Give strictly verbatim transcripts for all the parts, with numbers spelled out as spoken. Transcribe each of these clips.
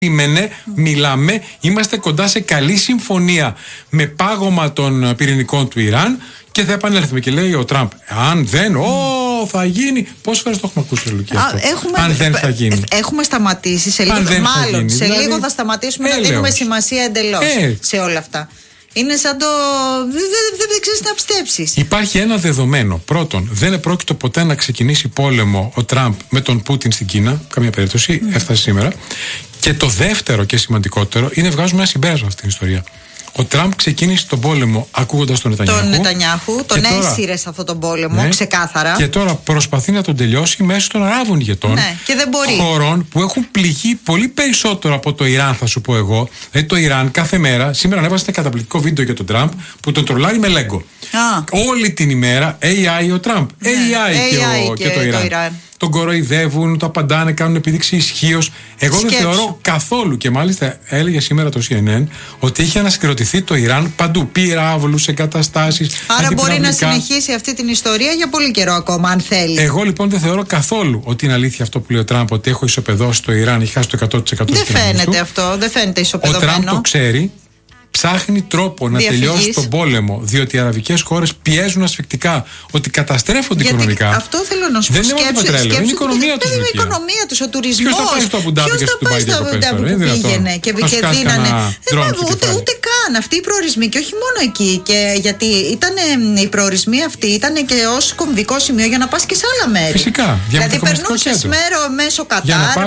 Μενε, μιλάμε, είμαστε κοντά σε καλή συμφωνία με πάγωμα των πυρηνικών του Ιράν και θα επανέλθουμε. Και λέει ο Τραμπ, αν δεν, ω, θα γίνει. Πόσες φορές το έχουμε ακούσει, Λουκία, αυτό? Έχουμε, αν δεν θα γίνει. Έχουμε σταματήσει σε λίγο. Μάλλον γίνει, σε δηλαδή, λίγο θα σταματήσουμε έλεος. Να δίνουμε σημασία εντελώς ε. σε όλα αυτά. Είναι σαν το. Δεν δε, δε ξέρεις να πιστέψεις. Υπάρχει ένα δεδομένο. Πρώτον, δεν επρόκειτο ποτέ να ξεκινήσει πόλεμο ο Τραμπ με τον Πούτιν στην Κίνα. Καμία περίπτωση. Mm. Έφτασε σήμερα. Και το δεύτερο και σημαντικότερο είναι βγάζουμε ένα συμπέρασμα αυτή την ιστορία. Ο Τραμπ ξεκίνησε τον πόλεμο ακούγοντας τον Νετανιάχου. Τον Νετανιάχου, τον έσυρε σε αυτόν τον πόλεμο, ναι, ξεκάθαρα. Και τώρα προσπαθεί να τον τελειώσει μέσω των Αράβων ηγετών. Ναι, και δεν μπορεί. Χωρών που έχουν πληγεί πολύ περισσότερο από το Ιράν, θα σου πω εγώ. Δηλαδή το Ιράν κάθε μέρα, σήμερα ανέβασε ένα καταπληκτικό βίντεο για τον Τραμπ που τον τρολάρει με λέγκο. Όλη την ημέρα έι άι ο Τραμπ. Ναι, έι άι, και, ο, και, και το Ιράν. Το Ιράν. Τον κοροϊδεύουν, το απαντάνε, κάνουν επίδειξη ισχύως. Εγώ Σκέψου. δεν θεωρώ καθόλου, και μάλιστα έλεγε σήμερα το σι εν εν ότι είχε ανασυγκροτηθεί το Ιράν παντού. Πυράβλους, εγκαταστάσεις. Άρα μπορεί να συνεχίσει αυτή την ιστορία για πολύ καιρό ακόμα, αν θέλει. Εγώ λοιπόν δεν θεωρώ καθόλου ότι είναι αλήθεια αυτό που λέει ο Τραμπ, ότι έχω ισοπεδώσει το Ιράν, έχει χάσει το εκατό τοις εκατό. Δεν φαίνεται αυτό, δεν φαίνεται ισοπεδωμένο. Ο Τραμπ το ξέρει. Ψάχνει τρόπο να Διαφυγής. τελειώσει τον πόλεμο, διότι οι αραβικές χώρες πιέζουν ασφυκτικά ότι καταστρέφονται γιατί οικονομικά. Αυτό θέλω να σου πω. Δεν είναι μόνο πετρέλαιο, είναι η οικονομία τους. Είναι η οικονομία τους, ο τουρισμός. Ποιος θα πάει στο Αμπουντάμπι και στο Ντουμπάι που πήγαινε και δίνανε. Ούτε καν αυτοί οι προορισμοί, και όχι μόνο εκεί. Γιατί οι προορισμοί αυτοί ήταν και ως κομβικό σημείο για να πας και σε άλλα μέρη. Φυσικά. Δηλαδή περνούσες μέσω Κατάρ,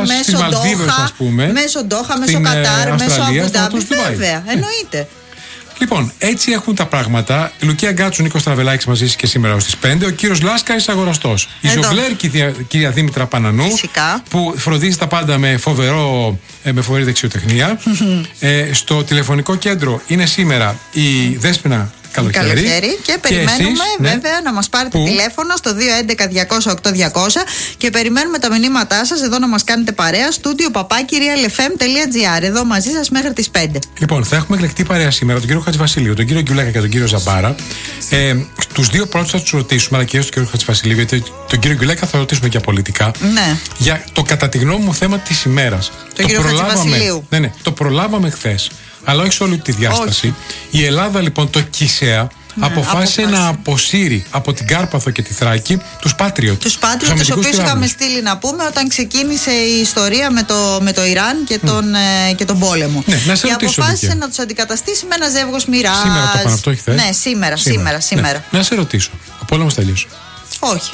μέσω Ντόχα, μέσω Κατάρ, μέσω Αμπουντάμπι. Βέβαια, εννοείται. Λοιπόν, έτσι έχουν τα πράγματα. Η Λουκία Γκάτσου, Νίκος Τραβελάκης μαζί και σήμερα ως τις πέντε. Ο κύριος Λάσκαρης αγοραστός. Η ζογκλέρ κυρία Δήμητρα Πανανού. Φυσικά. Που φροντίζει τα πάντα με, φοβερό, με φοβερή δεξιοτεχνία. ε, στο τηλεφωνικό κέντρο είναι σήμερα η Δέσποινα Καλοχέρι. Καλοχέρι. Και περιμένουμε, και εσείς, βέβαια, ναι, να μας πάρετε που? τηλέφωνο στο δύο έντεκα διακόσια οκτώ διακόσια και περιμένουμε τα μηνύματά σας εδώ να μας κάνετε παρέα. Στούντιο παπάκι real f m τελεία g r. Εδώ μαζί σας μέχρι τις πέντε. Λοιπόν, θα έχουμε εκλεκτή παρέα σήμερα τον κύριο Χατζηβασιλείου, τον κύριο Γκιουλάκα και τον κύριο Ζαμπάρα. Ε, τους δύο πρώτους θα τους ρωτήσουμε, αλλά κυρίως τον κύριο Χατζηβασιλείου, γιατί τον κύριο Γκιουλάκα θα ρωτήσουμε για πολιτικά. Ναι. Για το κατά τη γνώμη μου θέμα της ημέρας. Τον κύριο Χατζηβασιλείου. Ναι, ναι, το προλάβαμε χθες, αλλά όχι σε όλη τη διάσταση. Όχι. Η Ελλάδα λοιπόν, το ΚΙΣΕΑ, ναι, αποφάσισε να αποσύρει από την Κάρπαθο και τη Θράκη τους Patriot. Τους Patriot, τους οποίους είχαμε στείλει να πούμε όταν ξεκίνησε η ιστορία με το, με το Ιράν και τον, mm. ε, και τον πόλεμο. Ναι, να σε και ρωτήσω, αποφάσισε Λουκία. να τους αντικαταστήσει με ένα ζεύγος Μοιράζ. Σήμερα το πάνω αυτό, όχι χθες. Ναι, σήμερα, σήμερα, σήμερα. Ναι. Να σε ρωτήσω, ο πόλεμος τελείωσε? Όχι.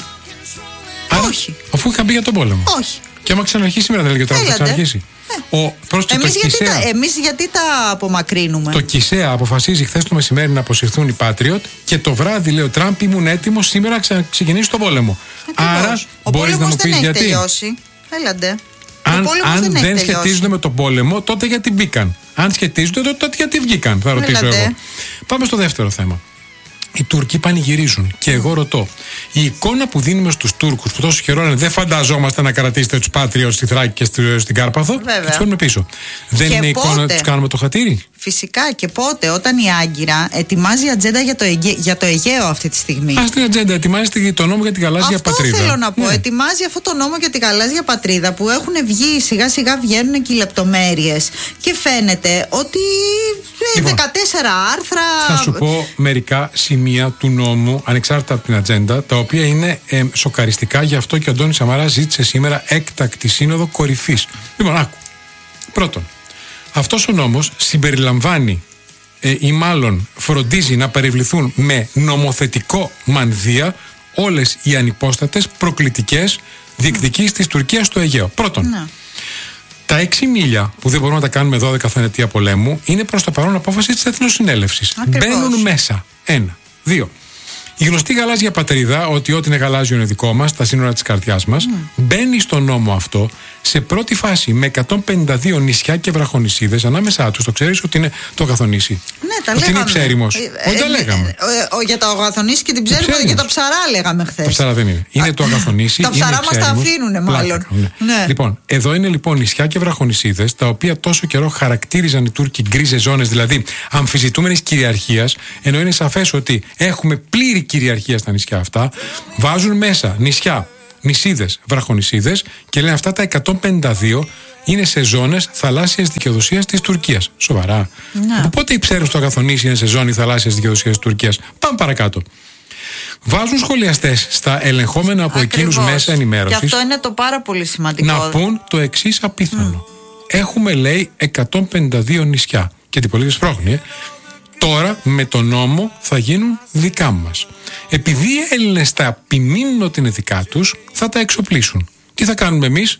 Άρα, όχι. Αφού είχα μπει για τον πόλεμο. Όχι. Και άμα ξαναρχίσει σήμερα, δεν λέγεται ότι θα ξαναρχίσει. Ε. Ο, εμείς, γιατί ΚΙΣΕΑ, τα, εμείς γιατί τα απομακρύνουμε? Το ΚΙΣΕΑ αποφασίζει χθες το μεσημέρι να αποσυρθούν οι Patriot και το βράδυ λέει ο Τραμπ, ήμουν έτοιμος σήμερα να ξεκινήσει τον πόλεμο. Ακριβώς. Άρα ο μπορείς να μου πεις γιατί. Τελειώσει. Έλαντε. Αν, αν δεν, δεν σχετίζονται με τον πόλεμο, τότε γιατί μπήκαν. Αν σχετίζονται, τότε γιατί βγήκαν. Θα ρωτήσω Έλαντε. εγώ. Πάμε στο δεύτερο θέμα. Οι Τούρκοι πανηγυρίζουν. Και εγώ ρωτώ, η εικόνα που δίνουμε στους Τούρκους που τόσο καιρό λένε δεν φανταζόμαστε να κρατήσετε τους Patriot στη Θράκη και στη, στην Κάρπαθο, και τους φέρνουμε πίσω. Δεν και είναι η εικόνα να τους κάνουμε το χατήρι? Φυσικά, και πότε, όταν η Άγκυρα ετοιμάζει ατζέντα για το, Αιγαί, για το Αιγαίο αυτή τη στιγμή. Α, την ατζέντα, ετοιμάζει το νόμο για την γαλάζια αυτό πατρίδα. Αυτό θέλω να πω. Ναι. Ετοιμάζει αυτό το νόμο για την γαλάζια πατρίδα που έχουν βγει, σιγά σιγά βγαίνουν και οι λεπτομέρειες. Και φαίνεται ότι λοιπόν, δεκατέσσερα άρθρα. Θα σου πω μερικά σημεία του νόμου, ανεξάρτητα από την ατζέντα, τα οποία είναι ε, σοκαριστικά. Γι' αυτό και ο Αντώνης Σαμαράς ζήτησε σήμερα έκτακτη σύνοδο κορυφής. Λοιπόν, άκου. Πρώτον, αυτός ο νόμος συμπεριλαμβάνει ε, ή μάλλον φροντίζει να περιβληθούν με νομοθετικό μανδύα όλες οι ανυπόστατες προκλητικές διεκδικήσεις της Τουρκίας στο Αιγαίο. Πρώτον, να. τα έξι μίλια που δεν μπορούμε να τα κάνουμε δώδεκα θανατία πολέμου είναι προς το παρόν απόφαση της Εθνοσυνέλευσης. Μπαίνουν μέσα. Ένα. Δύο. Η γνωστή γαλάζια πατρίδα, ότι ό,τι είναι γαλάζιο είναι δικό μας, τα σύνορα της καρδιάς μας, mm. μπαίνει στον νόμο αυτό σε πρώτη φάση με εκατόν πενήντα δύο νησιά και βραχονησίδες. Ανάμεσά τους το ξέρεις ότι είναι το Αγαθονήσι. Ναι, τα ότι λέγαμε. είναι η Ψέριμος. Ε, όχι, ε, τα λέγαμε. Ε, ε, για το Αγαθονήσι και την Ψέριμο και τα ψαρά λέγαμε χθες. Τα ψαρά δεν είναι. Είναι το Αγαθονήσι. Τα ψαρά μας τα αφήνουνε μάλλον. Ναι. Ναι. Λοιπόν, εδώ είναι λοιπόν νησιά και βραχονησίδες, τα οποία τόσο καιρό χαρακτήριζαν οι Τούρκοι γκρίζες ζώνες, δηλαδή αμφισβητούμενης κυριαρχίας, ενώ είναι σαφές ότι έχουμε πλήρη κυριαρχία στα νησιά αυτά. Βάζουν μέσα νησιά, νησίδες, βραχονησίδες και λένε αυτά τα εκατόν πενήντα δύο είναι σε ζώνες θαλάσσιας δικαιοδοσίας της Τουρκίας. Σοβαρά. Ναι. Από πότε η Ψέρου στο Αγαθονήσι είναι σε ζώνη θαλάσσιας δικαιοδοσίας της Τουρκίας? Πάμε παρακάτω. Βάζουν σχολιαστές στα ελεγχόμενα από εκείνους μέσα ενημέρωσης. Και αυτό είναι το πάρα πολύ σημαντικό. Να πούν το εξής απίθανο. Mm. Έχουμε, λέει, εκατόν πενήντα δύο νησιά. Και την πολίτες πρόχνει, ε. Τώρα με τον νόμο θα γίνουν δικά μας. Επειδή οι Έλληνες θα επιμείνουν ότι είναι δικά τους, θα τα εξοπλίσουν. Τι θα κάνουμε εμείς?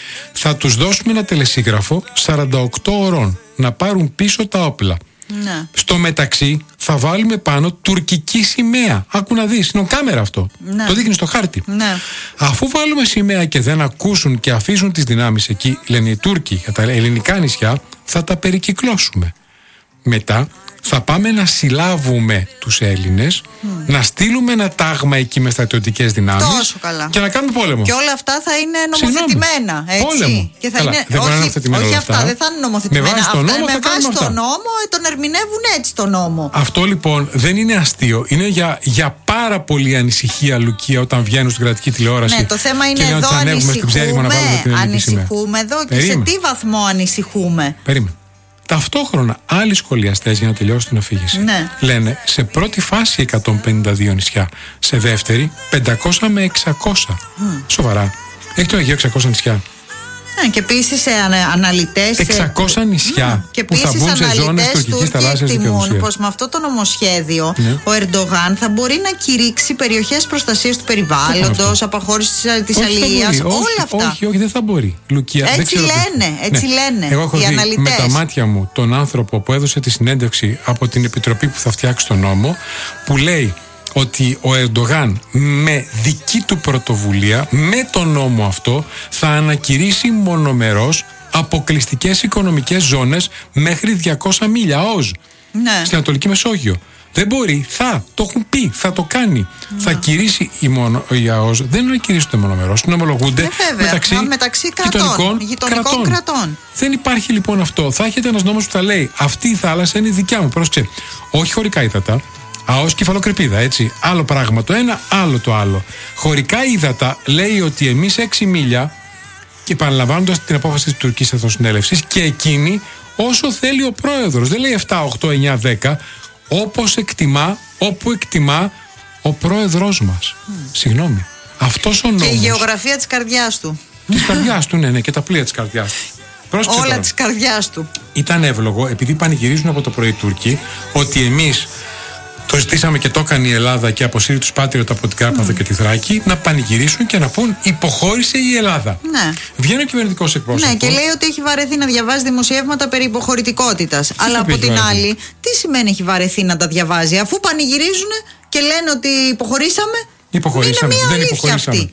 Θα τους δώσουμε ένα τελεσίγραφο σαράντα οκτώ ωρών να πάρουν πίσω τα όπλα. Ναι. Στο μεταξύ θα βάλουμε πάνω τουρκική σημαία. Άκου να δεις, είναι κάμερα αυτό. Ναι. Το δείχνει στο χάρτη. Ναι. Αφού βάλουμε σημαία και δεν ακούσουν και αφήσουν τις δυνάμεις εκεί, λένε οι Τούρκοι, για τα ελληνικά νησιά, θα τα περικυκλώσουμε. Μετά θα πάμε να συλλάβουμε τους Έλληνες, mm. να στείλουμε ένα τάγμα εκεί με στρατιωτικές δυνάμεις. Τόσο καλά. Και να κάνουμε πόλεμο. Και όλα αυτά θα είναι νομοθετημένα. Έτσι. Πόλεμο. Και θα καλά, είναι... δεν όχι, νομοθετημένα όχι αυτά. αυτά, δεν θα είναι νομοθετημένα. Με βάση αυτά, τον νόμο, με θα βάση αυτά. τον νόμο τον ερμηνεύουν έτσι τον νόμο. Αυτό λοιπόν δεν είναι αστείο. Είναι για, για πάρα πολύ ανησυχία, Λουκία, όταν βγαίνουν στην κρατική τηλεόραση. Ναι, το θέμα είναι και εδώ ανησυχούμε. Ανησυχούμε εδώ και σε τι βαθμό ανησυχούμε. Περίμενε. Ταυτόχρονα, άλλοι σχολιαστές, για να τελειώσω την αφήγηση, ναι. λένε σε πρώτη φάση εκατόν πενήντα δύο νησιά, σε δεύτερη πεντακόσια με εξακόσια. Mm. Σοβαρά. Έχει το Αιγαίο εξακόσια νησιά. Ναι, και επίσης σε αναλυτές. εξακόσια νησιά και που θα μπουν σε ζώνες τουρκικής θαλάσσιας δικαιοδοσίας. Πως με αυτό το νομοσχέδιο ναι. ο Ερντογάν θα μπορεί να κηρύξει περιοχές προστασίας του περιβάλλοντος, απαχώρησης της αλληλείας, όλα αυτά. Όχι, όχι, δεν θα μπορεί. Λουκία, έτσι δεν ξέρω λένε, τι. έτσι ναι. λένε. Εγώ έχω οι δει αναλυτές. με τα μάτια μου τον άνθρωπο που έδωσε τη συνέντευξη από την επιτροπή που θα φτιάξει τον νόμο, που λέει ότι ο Ερντογάν με δική του πρωτοβουλία, με τον νόμο αυτό, θα ανακηρύσει μονομερώς αποκλειστικές οικονομικές ζώνες μέχρι διακόσια μίλια ΟΖ ναι. στην Ανατολική Μεσόγειο. Δεν μπορεί, θα, το έχουν πει, θα το κάνει. Ναι. Θα κηρύσει η, μονο, η ΑΟΣ, δεν ανακηρύσσονται μονομερώς, νομολογούνται ε, μεταξύ, μεταξύ κρατών, γειτονικών, γειτονικών κρατών. κρατών. Δεν υπάρχει λοιπόν αυτό. Θα έχετε ένας νόμος που θα λέει αυτή η θάλασσα είναι δικιά μου. Πρόσεξε, όχι χωρικά ύδατα. ΑΟΣ κεφαλοκρηπίδα, έτσι. Άλλο πράγμα το ένα, άλλο το άλλο. Χωρικά ύδατα λέει ότι εμείς έξι μίλια, και επαναλαμβάνοντας την απόφαση της Τουρκικής Εθνοσυνέλευσης, και εκείνη όσο θέλει ο πρόεδρος. Δεν λέει επτά, οκτώ, εννιά, δέκα. Όπως εκτιμά, όπου εκτιμά ο πρόεδρος μας. Mm. Συγγνώμη. Αυτός ο νόμος. Και η γεωγραφία της καρδιάς του. Της καρδιάς του, ναι, ναι, και τα πλοία της καρδιάς του. Πρόσεξε όλα τώρα. της καρδιάς του. Ήταν εύλογο, επειδή πανηγυρίζουν από το πρωί οι Τούρκοι, ότι εμείς το ζητήσαμε και το έκανε η Ελλάδα και αποσύρει τους Πάτριωτ από την Κάρπαθο mm. και τη Θράκη, να πανηγυρίσουν και να πούν υποχώρησε η Ελλάδα. Ναι. Βγαίνει ο κυβερνητικός εκπρόσωπος. Ναι, και λέει ότι έχει βαρεθεί να διαβάζει δημοσιεύματα περί υποχωρητικότητας. Αλλά από την βαρεθεί. άλλη, τι σημαίνει έχει βαρεθεί να τα διαβάζει, αφού πανηγυρίζουν και λένε ότι υποχωρήσαμε. Υποχωρήσαμε. Είναι μια δεν αλήθεια υποχωρήσαμε. αυτή.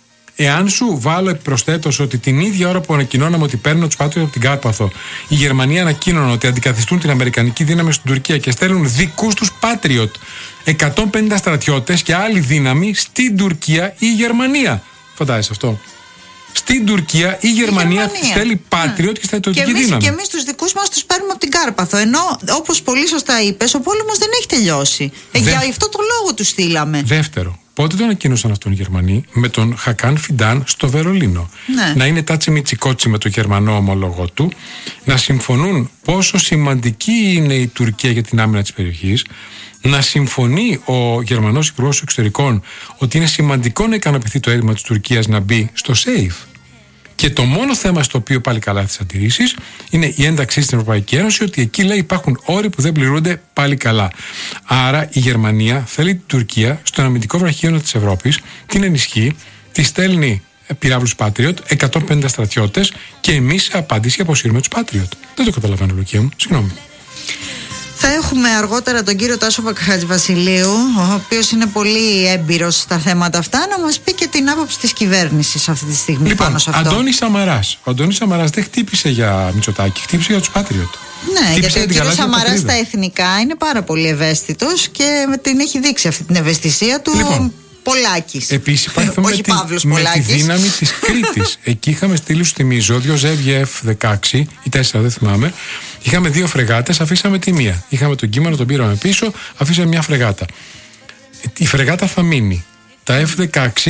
Εάν σου βάλω επιπροσθέτως ότι την ίδια ώρα που ανακοινώναμε ότι παίρνουν τους Πάτριωτ από την Κάρπαθο, η Γερμανία ανακοίνωνε ότι αντικαθιστούν την Αμερικανική δύναμη στην Τουρκία και στέλνουν δικούς τους Πάτριωτ, εκατόν πενήντα στρατιώτες και άλλη δύναμη στην Τουρκία ή η Γερμανία. Φαντάζεσαι αυτό. Στην Τουρκία η Γερμανία, η Γερμανία. στέλνει Πάτριωτ yeah. και στρατιωτική και δύναμη. Και εμείς τους δικούς μας τους παίρνουμε από την Κάρπαθο. Ενώ, όπως πολύ σωστά είπες, ο πόλεμος δεν έχει τελειώσει. Ε, Δε... Για αυτό το λόγο τους στείλαμε. Δεύτερο. Πότε τον ανακοίνωσαν αυτόν οι Γερμανοί? Με τον Χακάν Φιντάν στο Βερολίνο. Ναι. Να είναι τάτσι μιτσικότσι με τον Γερμανό ομολογό του, να συμφωνούν πόσο σημαντική είναι η Τουρκία για την άμυνα της περιοχής, να συμφωνεί ο Γερμανός Υπουργός Εξωτερικών ότι είναι σημαντικό να ικανοποιηθεί το αίτημα της Τουρκίας να μπει στο ΣΕΙΦ. Και το μόνο θέμα στο οποίο πάλι καλά τις αντιρρήσεις είναι η ένταξή στην Ευρωπαϊκή Ένωση, ότι εκεί λέει υπάρχουν όροι που δεν πληρούνται πάλι καλά. Άρα η Γερμανία θέλει την Τουρκία στον αμυντικό βραχίωνα της Ευρώπης, την ενισχύει, τη στέλνει πυράβλους Patriot, εκατόν πενήντα στρατιώτες και εμείς σε απάντηση αποσύρουμε τους Patriot. Δεν το καταλαβαίνω, Λουκία μου. Συγγνώμη. Θα έχουμε αργότερα τον κύριο Τάσο Χατζηβασιλείου, ο οποίος είναι πολύ έμπειρος στα θέματα αυτά, να μας πει και την άποψη της κυβέρνησης αυτή τη στιγμή λοιπόν, πάνω σε αυτό. Αντώνης Σαμαράς. Ο Αντώνης Σαμαράς δεν χτύπησε για Μητσοτάκη, χτύπησε για τους Patriot. Ναι, χτύπησε γιατί ο κύριος Σαμαράς στα εθνικά είναι πάρα πολύ ευαίσθητος και την έχει δείξει αυτή την ευαισθησία του. Λοιπόν, Πολάκης. Επίσης υπάρχει θέμα με, τη, με τη δύναμη της Κρήτης. Εκεί είχαμε στείλει, σου θυμίζω, δύο ζεύγε εφ δεκαέξι ή τέσσερα, δεν θυμάμαι. Είχαμε δύο φρεγάτες, αφήσαμε τη μία. Είχαμε τον Κείμενο, τον πήραμε πίσω, αφήσαμε μια φρεγάτα. Η φρεγάτα θα μείνει. Τα εφ δεκαέξι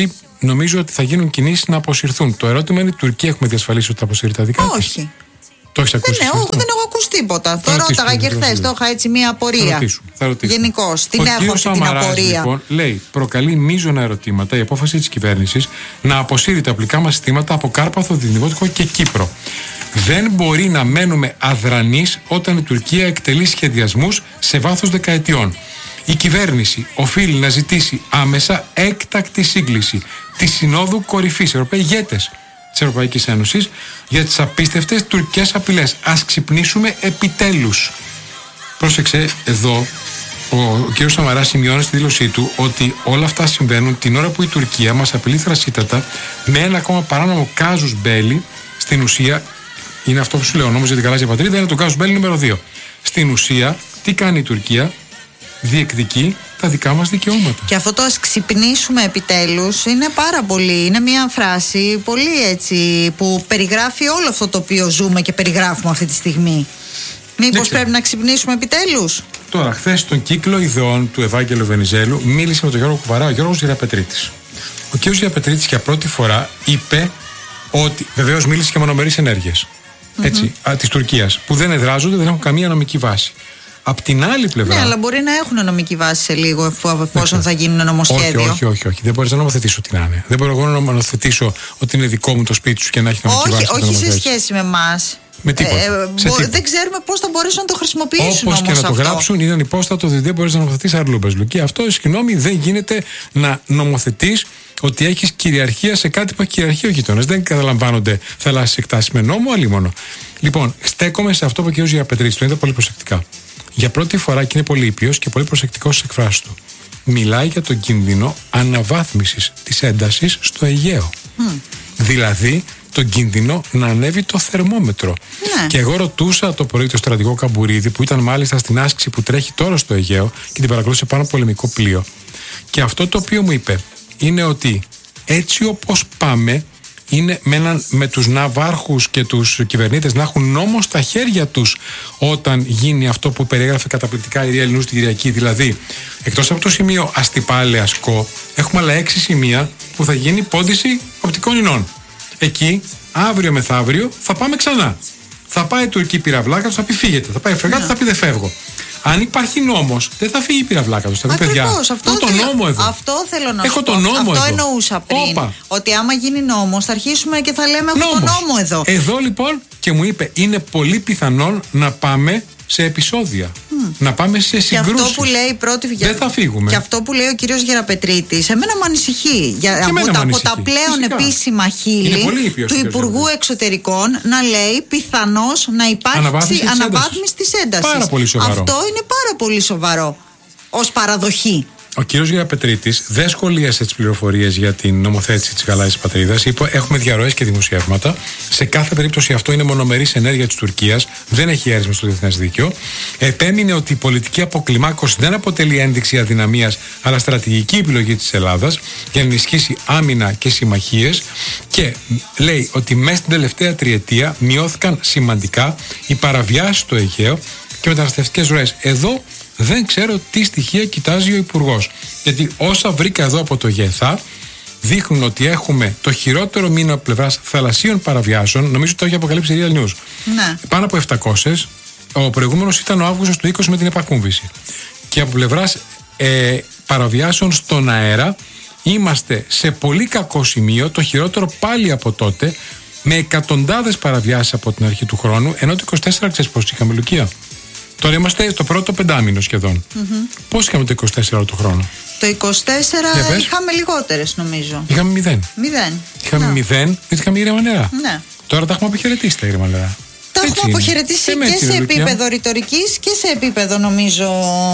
νομίζω ότι θα γίνουν κινήσεις να αποσυρθούν. Το ερώτημα είναι: η Τουρκία έχουμε διασφαλίσει ότι θα αποσύρει τα δικά της? Όχι. Το έχεις ακούσει? Δεν, έχω, δεν έχω ακούσει τίποτα. Το ρώταγα και χθες. Το είχα έτσι μία απορία. Γενικώς. Την έχω αυτή την απορία. Λοιπόν, λέει: προκαλεί μείζωνα ερωτήματα η απόφαση της κυβέρνησης να αποσύρει τα οπλικά μας συστήματα από Κάρπαθο, Δυτικότυχο και Κύπρο. Δεν μπορεί να μένουμε αδρανείς όταν η Τουρκία εκτελεί σχεδιασμούς σε βάθος δεκαετιών. Η κυβέρνηση οφείλει να ζητήσει άμεσα έκτακτη σύγκληση της Συνόδου Κορυφής, Ευρωπαίοι ηγέτες της Ευρωπαϊκής Ένωσης, για τις απίστευτες τουρκικές απειλές. Ας ξυπνήσουμε επιτέλους. Πρόσεξε, εδώ ο, ο κ. Σαμαράς σημειώνει στη δήλωσή του ότι όλα αυτά συμβαίνουν την ώρα που η Τουρκία μας απειλεί θρασίτατα με ένα ακόμα παράνομο κάζους μπέλι. Στην ουσία, είναι αυτό που σου λέω, ο νόμος για την γαλάζια πατρίδα είναι το κάζους μπέλι νούμερο δύο. Στην ουσία, τι κάνει η Τουρκία? Διεκδικεί τα δικά μας δικαιώματα. Και αυτό το ας ξυπνήσουμε επιτέλους είναι πάρα πολύ, είναι μια φράση πολύ έτσι που περιγράφει όλο αυτό το οποίο ζούμε και περιγράφουμε αυτή τη στιγμή. Μήπως πρέπει να ξυπνήσουμε επιτέλους? Τώρα, χθες στον κύκλο ιδεών του Ευάγγελου Βενιζέλου μίλησε με τον Γιώργο Κουβαρά ο Γιώργος Γεραπετρίτης. Ο κ. Γεραπετρίτης για πρώτη φορά είπε ότι, βεβαίως μίλησε για μονομερείς ενέργειες mm-hmm. της Τουρκίας, που δεν εδράζονται, δεν έχουν καμία νομική βάση. Απ' την άλλη πλευρά. Ναι, αλλά μπορεί να έχουν νομική βάση σε λίγο, εφόσον θα γίνουν νομοσχέδιο. Όχι, όχι, όχι, όχι. Δεν μπορεί να νομοθετήσω τι να είναι. Δεν μπορώ εγώ να νομοθετήσω ότι είναι δικό μου το σπίτι σου και να έχει νομική όχι, βάση. Όχι, σε σχέση με εμάς. Με τίποτα. Ε, σε μπο, τίποτα. Δεν ξέρουμε πώς θα μπορέσουν να το χρησιμοποιήσουν. Όπως και να αυτό. το γράψουν, είναι ανυπόστατο ότι δεν μπορεί να νομοθετήσει αρλούμπες. Λουκί, αυτό, συγγνώμη, δεν γίνεται να νομοθετείς ότι έχεις κυριαρχία σε κάτι που έχει κυριαρχία ο γειτόνας. Δεν καταλαμβάνονται θαλάσσιες εκτάσεις με νόμο, αλλήμονο. Λοιπόν, στέκομαι σε αυτό που ο κ. Γεραπετρίτης το είδα πολύ προσεκτικά. Για πρώτη φορά, και είναι πολύ ήπιος και πολύ προσεκτικός στις εκφράσεις του, μιλάει για τον κίνδυνο αναβάθμισης της έντασης στο Αιγαίο. Mm. Δηλαδή, τον κίνδυνο να ανέβει το θερμόμετρο. Ναι. Και εγώ ρωτούσα το πρωί το στρατηγό Καμπουρίδη, που ήταν μάλιστα στην άσκηση που τρέχει τώρα στο Αιγαίο και την παρακολούθησε πάνω από πολεμικό πλοίο. Και αυτό το οποίο μου είπε είναι ότι έτσι όπως πάμε, είναι με, έναν, με τους ναυάρχους και τους κυβερνήτες να έχουν νόμο στα χέρια τους όταν γίνει αυτό που περιέγραφε καταπληκτικά η Ρία Ελληνού στην Κυριακή. Δηλαδή, εκτός από το σημείο Αστυπάλαια-Σκο, έχουμε άλλα έξι σημεία που θα γίνει πόντιση οπτικών ινών. Εκεί, αύριο μεθαύριο, θα πάμε ξανά. Θα πάει η Τουρκική πυραυλάκα του, θα πει φύγετε. Θα πάει η φρεγάτα, yeah. θα πει δεν φεύγω. Αν υπάρχει νόμος, δεν θα φύγει η πυραυλάκα του. Θα πει παιδιά. Αυτό, θέλω, θέλω, νόμο εδώ. αυτό θέλω να έχω σου τον νόμο αυτό εδώ. εννοούσα πριν. Όπα. Ότι άμα γίνει νόμος, θα αρχίσουμε και θα λέμε έχω τον νόμο εδώ. Εδώ λοιπόν, και μου είπε, είναι πολύ πιθανόν να πάμε σε επεισόδια. Mm. Να πάμε σε συγκρούσεις. Και αυτό που λέει πρώτη... Δεν θα φύγουμε. Και αυτό που λέει ο κύριος Γεραπετρίτης, εμένα με ανησυχεί. Για, από, τα, από τα πλέον Φυσικά. επίσημα χείλη του Υπουργού Εξωτερικών να λέει πιθανώς να υπάρχει αναβάθμιση της έντασης. Πάρα πολύ σοβαρό. Αυτό είναι πάρα πολύ σοβαρό ως παραδοχή. Ο κύριος Γεραπετρίτης δεν σχολίασε τις πληροφορίες για την νομοθέτηση της γαλάζιας πατρίδας. Είπε: έχουμε διαρροές και δημοσιεύματα. Σε κάθε περίπτωση αυτό είναι μονομερής ενέργεια της Τουρκίας. Δεν έχει αίρεσμα στο διεθνές δίκαιο. Επέμεινε ότι η πολιτική αποκλιμάκωση δεν αποτελεί ένδειξη αδυναμίας, αλλά στρατηγική επιλογή της Ελλάδας για να ενισχύσει άμυνα και συμμαχίες. Και λέει ότι μέσα στην τελευταία τριετία μειώθηκαν σημαντικά οι παραβιάσεις στο Αιγαίο και μεταναστευτικές ροές. Εδώ δεν ξέρω τι στοιχεία κοιτάζει ο Υπουργός. Γιατί όσα βρήκα εδώ από το ΓΕΘΑ δείχνουν ότι έχουμε το χειρότερο μήνα από πλευράς θαλασσίων παραβιάσεων. Νομίζω ότι το έχει αποκαλύψει η Real News. Ναι. Πάνω από επτακόσιες. Ο προηγούμενος ήταν ο Αύγουστος του είκοσι με την επακούμβηση. Και από πλευράς ε, παραβιάσεων στον αέρα είμαστε σε πολύ κακό σημείο. Το χειρότερο πάλι από τότε, με εκατοντάδες παραβιάσεις από την αρχή του χρόνου. Ενώ το είκοσι τέσσερα ξέρεις πώς είχαμε, Λουκία? Τώρα είμαστε στο πρώτο πεντάμινο σχεδόν. Mm-hmm. Πώς είχαμε το είκοσι τέσσερα το χρόνο? Το είκοσι τέσσερα είχαμε λιγότερες νομίζω. Είχαμε μηδέν. Μηδέν. Είχαμε μηδέν, γιατί είχαμε ήρεμα νερά. Ναι. Τώρα τα έχουμε αποχαιρετήσει τα ήρεμα νερά. Τα έτσι έχουμε αποχαιρετήσει και, και σε επίπεδο ρητορικής και σε επίπεδο νομίζω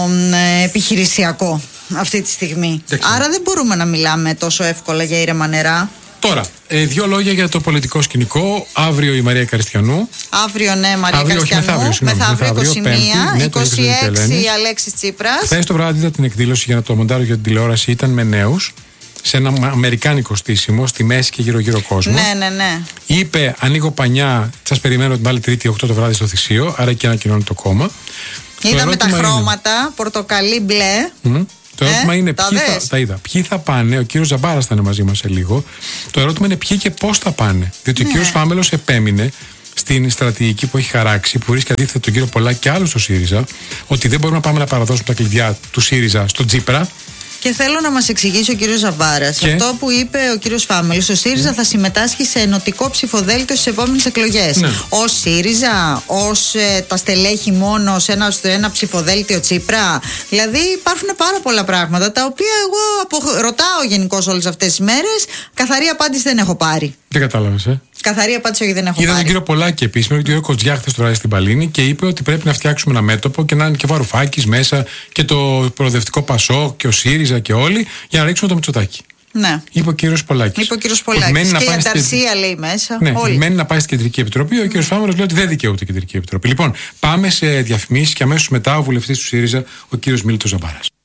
επιχειρησιακό αυτή τη στιγμή. Άρα δεν μπορούμε να μιλάμε τόσο εύκολα για ήρεμα νερά. Τώρα, ε, δύο λόγια για το πολιτικό σκηνικό. Αύριο η Μαρία Καριστιανού. Αύριο, ναι, Μαρία αύριο, Καριστιανού. Μεθαύριο, μεθαύριο είκοσι μία, ναι, είκοσι έξι Αλέξης Τσίπρας. Χθες το βράδυ είδα την εκδήλωση για να το μοντάρω για την τηλεόραση. Ήταν με νέους, σε ένα αμερικάνικο στήσιμο, στη μέση και γύρω-γύρω κόσμο. Ναι, ναι, ναι. Είπε: ανοίγω πανιά, σας περιμένω την άλλη Τρίτη οκτώ το βράδυ στο Θησίο. Άρα και ανακοινώνει το κόμμα. Είδαμε τα χρώματα, πορτοκαλί μπλε. Mm. Το ερώτημα ε, είναι τα, ποιοι θα, τα είδα. Ποιοι θα πάνε, ο κύριος Ζαμπάρας θα είναι μαζί μας σε λίγο. Το ερώτημα είναι ποιοι και πώς θα πάνε. Διότι ναι. ο κύριος Φάμελος επέμεινε στην στρατηγική που έχει χαράξει, που βρίσκει αντίθετα τον κύριο Πολάκη και άλλους στο ΣΥΡΙΖΑ, ότι δεν μπορούμε να πάμε να παραδώσουμε τα κλειδιά του ΣΥΡΙΖΑ στον Τσίπρα. Και θέλω να μας εξηγήσει ο κύριος Ζαμπάρας και... αυτό που είπε ο κύριος Φάμελος. Ο ΣΥΡΙΖΑ mm. θα συμμετάσχει σε ενωτικό ψηφοδέλτιο στις επόμενες εκλογές. Ναι. Ως ΣΥΡΙΖΑ, ως ε, τα στελέχη μόνο σε ένα, ένα ψηφοδέλτιο Τσίπρα. Δηλαδή υπάρχουν πάρα πολλά πράγματα τα οποία εγώ απο... ρωτάω γενικώς όλες αυτές τις μέρες. Καθαρή απάντηση δεν έχω πάρει. Δεν κατάλαβες, ε. Καθαρή απάντηση όχι, δεν έχω Είδα πάρει. τον κύριο Πολάκη επίσης, με τον κύριο Κοτζιά χθες το βράδυ στην Παλίνη και είπε ότι πρέπει να φτιάξουμε ένα μέτωπο και να είναι και Βαρουφάκης μέσα και το προοδευτικό Πασόκ και ο ΣΥΡΙΖΑ και όλοι για να ρίξουμε το Μητσοτάκη. Ναι. Είπε ο κύριος Πολάκης. Είπε ο κύριος Πολάκης. Και η Ανταρσία λέει μέσα. Ναι, όλοι. μένει να πάει στην Κεντρική Επιτροπή. Ο κύριος Φάμελος λέει ότι δεν δικαιούται η Κεντρική Επιτροπή. Λοιπόν, πάμε σε διαφημίσεις και αμέσως μετά ο βουλευτής του ΣΥΡΙΖΑ, ο κύριος Μίλτος Ζαμπάρας.